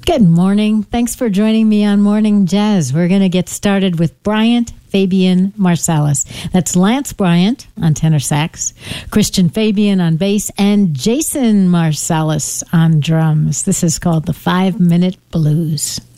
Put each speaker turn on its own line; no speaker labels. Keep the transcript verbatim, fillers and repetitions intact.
Good morning. Thanks for joining me on Morning Jazz. We're going to get started with Bryant Fabian Marsalis. That's Lance Bryant on tenor sax, Christian Fabian on bass, and Jason Marsalis on drums. This is called the Five Minute Blues.